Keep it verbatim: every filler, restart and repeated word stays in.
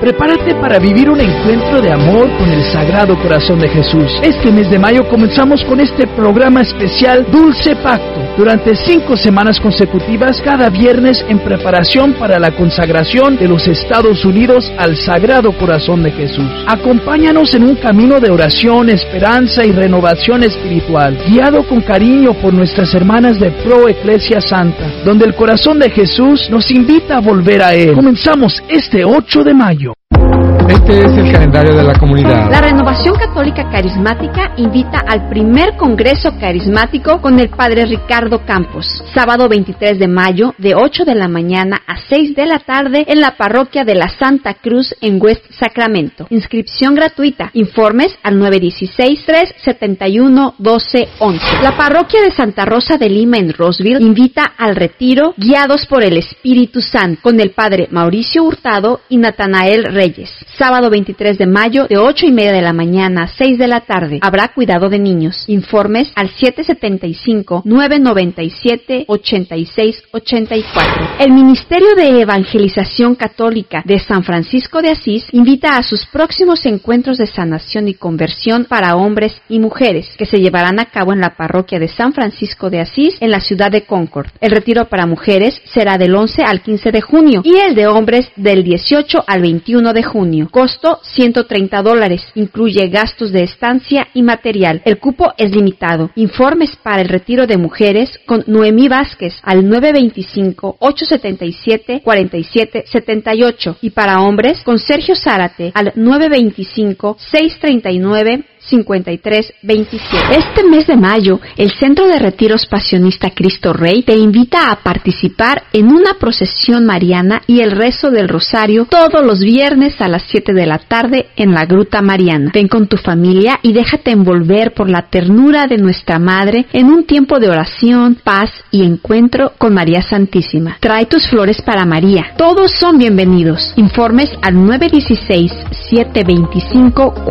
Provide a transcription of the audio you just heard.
Prepárate para vivir un encuentro de amor con el Sagrado Corazón de Jesús. Este mes de mayo comenzamos con este programa especial Dulce Pacto. Durante cinco semanas consecutivas, cada viernes en preparación para la consagración de los Estados Unidos al Sagrado Corazón de Jesús. Acompáñanos en un camino de oración, esperanza y renovación espiritual, guiado con cariño por nuestras hermanas de Pro Eclesia Santa, donde el corazón de Jesús nos invita a volver a Él. Comenzamos este ocho de mayo. Este es el calendario de la comunidad. La Renovación Católica Carismática invita al primer Congreso Carismático con el Padre Ricardo Campos, sábado veintitrés de mayo, de ocho de la mañana a seis de la tarde, en la parroquia de la Santa Cruz en West Sacramento. Inscripción gratuita. Informes al nueve uno seis, tres siete uno, uno dos uno uno. La parroquia de Santa Rosa de Lima en Roseville invita al retiro Guiados por el Espíritu Santo con el Padre Mauricio Hurtado y Natanael Reyes. Sábado veintitrés de mayo, de ocho y media de la mañana a seis de la tarde. Habrá cuidado de niños. Informes al siete siete cinco, nueve nueve siete, ocho seis ocho cuatro. El Ministerio de Evangelización Católica de San Francisco de Asís invita a sus próximos encuentros de sanación y conversión para hombres y mujeres, que se llevarán a cabo en la parroquia de San Francisco de Asís, en la ciudad de Concord. El retiro para mujeres será del once al quince de junio y el de hombres del dieciocho al veintiuno de junio. Costo ciento treinta dólares. Incluye gastos de estancia y material. El cupo es limitado. Informes para el retiro de mujeres con Noemí Vázquez al nueve dos cinco, ocho siete siete, cuatro siete siete ocho y para hombres con Sergio Zárate al nueve dos cinco, seis tres nueve, cinco tres dos siete. Este mes de mayo, el Centro de Retiros Pasionista Cristo Rey te invita a participar en una procesión mariana y el rezo del rosario todos los viernes a las siete de la tarde en la Gruta Mariana. Ven con tu familia y déjate envolver por la ternura de nuestra Madre en un tiempo de oración, paz y encuentro con María Santísima. Trae tus flores para María. Todos son bienvenidos. Informes al nueve uno seis, siete dos cinco,